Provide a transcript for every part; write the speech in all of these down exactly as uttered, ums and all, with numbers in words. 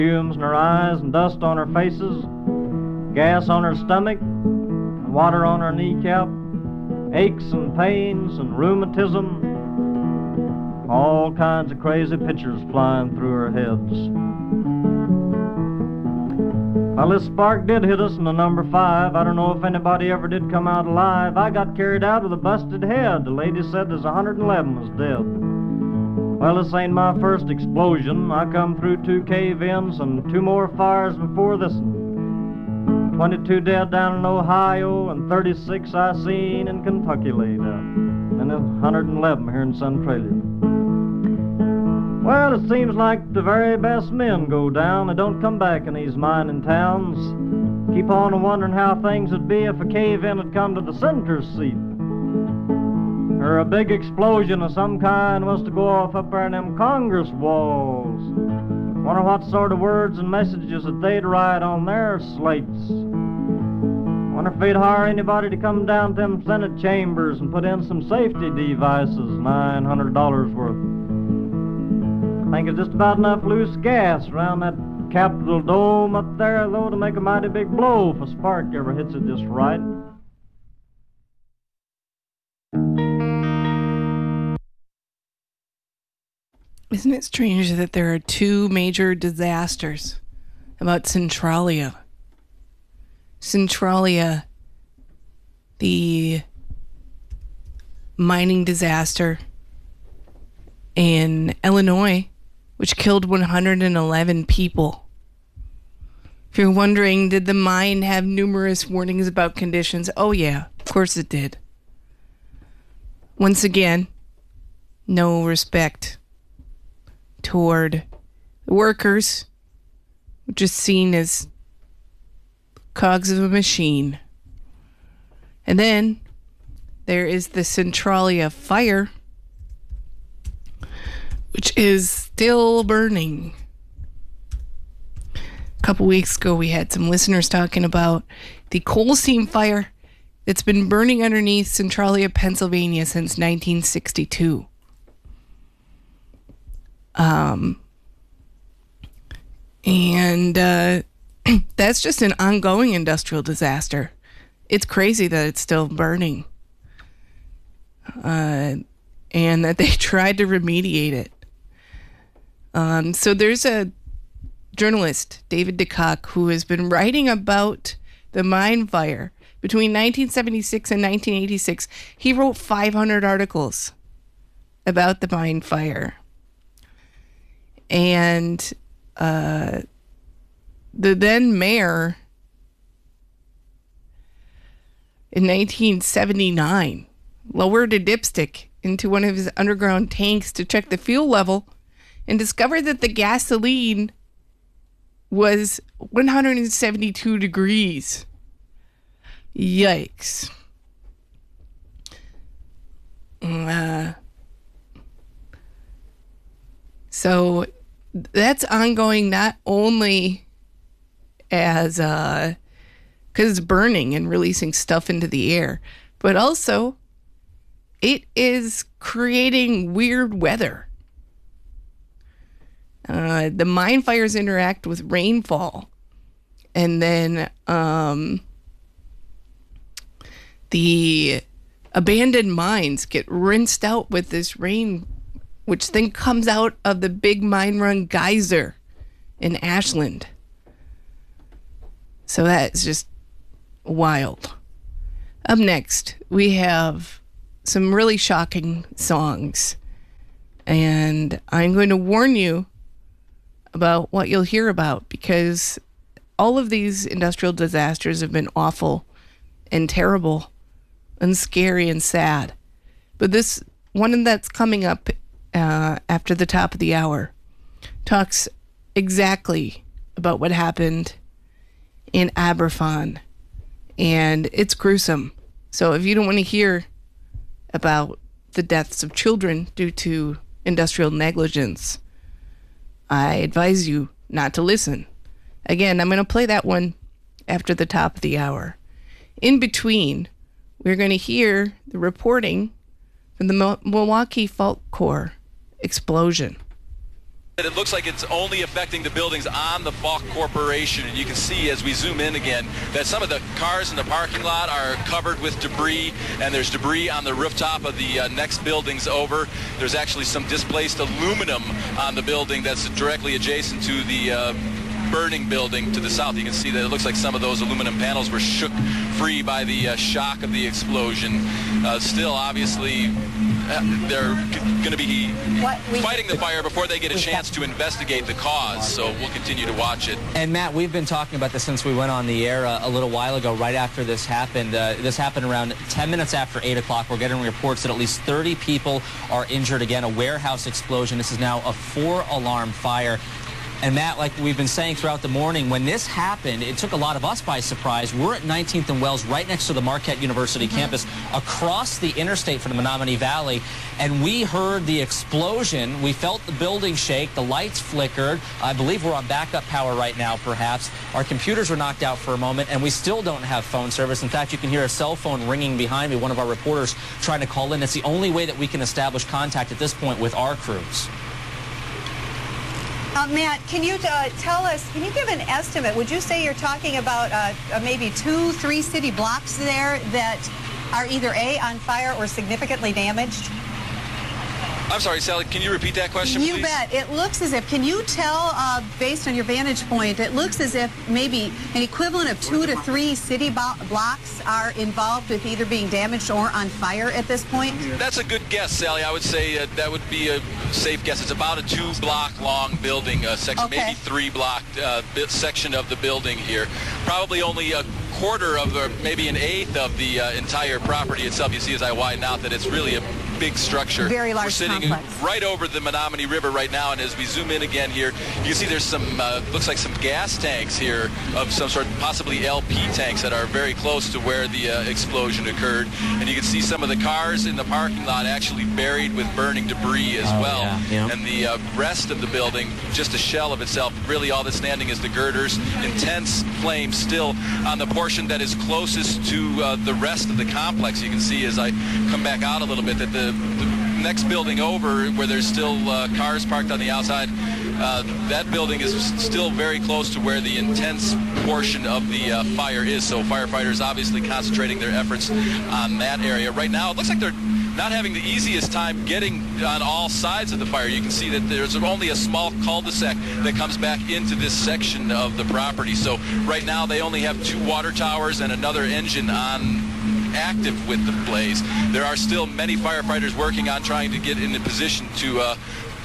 fumes in her eyes and dust on her faces, gas on her stomach, and water on her kneecap, aches and pains and rheumatism, all kinds of crazy pictures flying through her heads. Well, this spark did hit us in the number five. I don't know if anybody ever did come out alive. I got carried out with a busted head. The lady said there's one hundred eleven was dead. Well, this ain't my first explosion. I come through two cave-ins and two more fires before this one. twenty-two dead down in Ohio and thirty-six I seen in Kentucky laid out. And one hundred eleven here in Centralia. Well, it seems like the very best men go down. They don't come back in these mining towns. Keep on wondering how things would be if a cave-in had come to the senator's seat. Or a big explosion of some kind was to go off up there in them Congress walls. Wonder what sort of words and messages that they'd write on their slates. Wonder if they'd hire anybody to come down to them Senate chambers and put in some safety devices, nine hundred dollars worth. I think it's just about enough loose gas around that Capitol dome up there, though, to make a mighty big blow if a spark ever hits it just right. Isn't it strange that there are two major disasters about Centralia? Centralia, the mining disaster in Illinois, which killed one hundred eleven people. If you're wondering, did the mine have numerous warnings about conditions? Oh yeah, of course it did. Once again, no respect toward the workers, which is seen as cogs of a machine. And then there is the Centralia fire, which is still burning. A couple weeks ago, we had some listeners talking about the coal seam fire that's been burning underneath Centralia, Pennsylvania since nineteen sixty-two. Um, and uh, that's just an ongoing industrial disaster. It's crazy that it's still burning. Uh, and that they tried to remediate it. Um, so there's a journalist, David DeCock, who has been writing about the mine fire between nineteen seventy-six and nineteen eighty-six. He wrote five hundred articles about the mine fire. And uh, the then mayor in nineteen seventy-nine lowered a dipstick into one of his underground tanks to check the fuel level and discovered that the gasoline was one hundred seventy-two degrees. Yikes. Uh, so that's ongoing not only as, uh, because it's burning and releasing stuff into the air, but also it is creating weird weather. Uh, the mine fires interact with rainfall, and then um, the abandoned mines get rinsed out with this rain, which then comes out of the Big Mine Run geyser in Ashland. So that's just wild. Up next, we have some really shocking songs, and I'm going to warn you about what you'll hear about, because all of these industrial disasters have been awful and terrible and scary and sad. But this one that's coming up uh, after the top of the hour talks exactly about what happened in Aberfan, and it's gruesome. So if you don't want to hear about the deaths of children due to industrial negligence, I advise you not to listen. Again, I'm going to play that one after the top of the hour. In between, we're going to hear the reporting from the Milwaukee Fault Core explosion. It looks like it's only affecting the buildings on the Falk Corporation, and you can see as we zoom in again that some of the cars in the parking lot are covered with debris, and there's debris on the rooftop of the uh, next buildings over. There's actually some displaced aluminum on the building that's directly adjacent to the uh, burning building to the south. You can see that it looks like some of those aluminum panels were shook free by the uh, shock of the explosion. Uh, still, obviously, they're going to be what, we, fighting the fire before they get a chance to investigate the cause, so we'll continue to watch it. And Matt, we've been talking about this since we went on the air uh, a little while ago, right after this happened. Uh, this happened around ten minutes after eight o'clock. We're getting reports that at least thirty people are injured. Again, a warehouse explosion. This is now a four-alarm fire. And Matt, like we've been saying throughout the morning, when this happened, it took a lot of us by surprise. We're at nineteenth and Wells, right next to the Marquette University mm-hmm. campus, across the interstate from the Menominee Valley, and we heard the explosion. We felt the building shake. The lights flickered. I believe we're on backup power right now, perhaps. Our computers were knocked out for a moment, and we still don't have phone service. In fact, you can hear a cell phone ringing behind me, one of our reporters trying to call in. It's the only way that we can establish contact at this point with our crews. Uh, Matt, can you uh, tell us, can you give an estimate? Would you say you're talking about uh, uh, maybe two, three city blocks there that are either A, on fire or significantly damaged? I'm sorry, Sally, can you repeat that question, you please? You bet. It looks as if, can you tell, uh, based on your vantage point, it looks as if maybe an equivalent of two to three city blocks are involved with either being damaged or on fire at this point? That's a good guess, Sally. I would say uh, that would be a safe guess. It's about a two-block long building, uh, section, okay. maybe three-block uh, section of the building here. Probably only a quarter of, or maybe an eighth of the uh, entire property itself. You see as I widen out that it's really a big structure. Very large We're sitting complex. right over the Menominee River right now, and as we zoom in again here, you can see there's some, uh, looks like some gas tanks here of some sort, possibly L P tanks that are very close to where the uh, explosion occurred. And you can see some of the cars in the parking lot actually buried with burning debris as oh, well. Yeah, yeah. And the uh, rest of the building, just a shell of itself. Really all that's standing is the girders. Intense flames still on the portion that is closest to uh, the rest of the complex. You can see as I come back out a little bit that the The next building over, where there's still uh, cars parked on the outside, uh, that building is still very close to where the intense portion of the uh, fire is. So firefighters obviously concentrating their efforts on that area. Right now, it looks like they're not having the easiest time getting on all sides of the fire. You can see that there's only a small cul-de-sac that comes back into this section of the property. So right now they only have two water towers and another engine on active with the blaze. There are still many firefighters working on trying to get in a position to uh,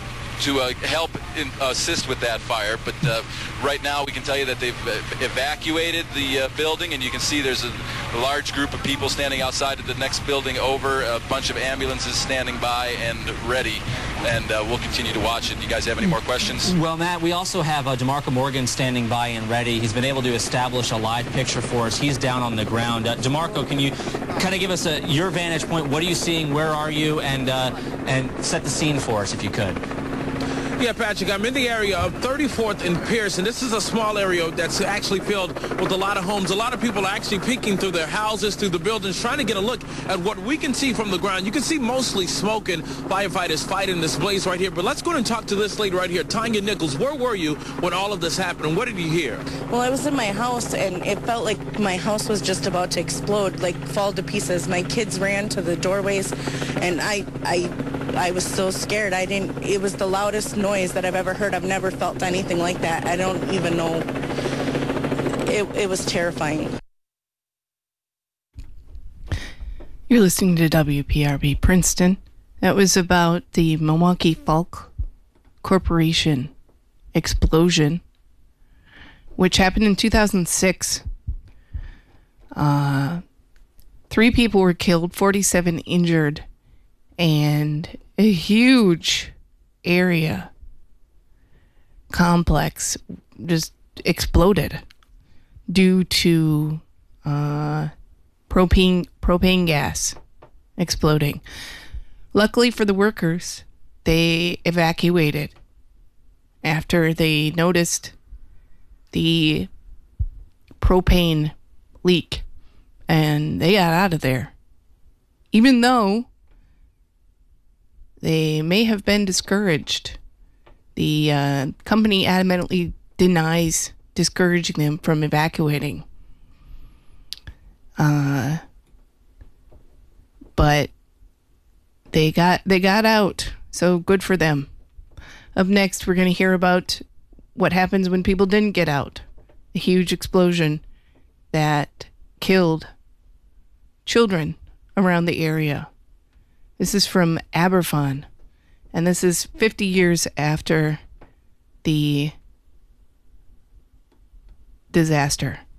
to uh, help in, uh, assist with that fire, but uh, right now we can tell you that they've uh, evacuated the uh, building, and you can see there's a, a large group of people standing outside of the next building over, a bunch of ambulances standing by and ready, and uh, we'll continue to watch it. You guys have any more questions? Well, Matt, we also have uh, DeMarco Morgan standing by and ready. He's been able to establish a live picture for us. He's down on the ground. Uh, DeMarco, can you kind of give us a, your vantage point? What are you seeing? Where are you? And, uh, and set the scene for us if you could. Yeah, Patrick, I'm in the area of thirty-fourth and Pearson. This is a small area that's actually filled with a lot of homes. A lot of people are actually peeking through their houses, through the buildings, trying to get a look at what we can see from the ground. You can see mostly smoke and firefighters fighting this blaze right here. But let's go and talk to this lady right here, Tanya Nichols. Where were you when all of this happened, and what did you hear? Well, I was in my house, and it felt like my house was just about to explode, like fall to pieces. My kids ran to the doorways, and I, I, I was so scared. I didn't. It was the loudest noise that I've ever heard. I've never felt anything like that. I don't even know. It, it was terrifying. You're listening to W P R B Princeton. That was about the Milwaukee Falk Corporation explosion, which happened in two thousand six. Uh, three people were killed, forty-seven injured, and a huge area complex just exploded due to uh, propane propane gas exploding. Luckily for the workers, they evacuated after they noticed the propane leak, and they got out of there. Even though they may have been discouraged, The uh, company adamantly denies discouraging them from evacuating. Uh, but they got they got out, so good for them. Up next, we're going to hear about what happens when people didn't get out. A huge explosion that killed children around the area. This is from Aberfan, and this is fifty years after the disaster.